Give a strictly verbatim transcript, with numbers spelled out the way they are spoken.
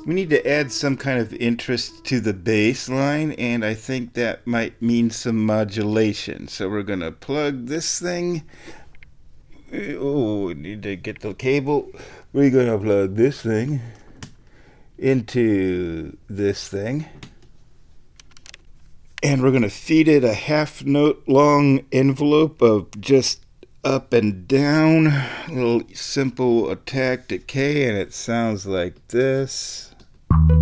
We need to add some kind of interest to the bass line, and I think that might mean some modulation. So we're going to plug this thing. Oh, we need to get the cable. We're going to plug this thing into this thing. And we're going to feed it a half note long envelope of just up and down. A little simple attack decay, and it sounds like this.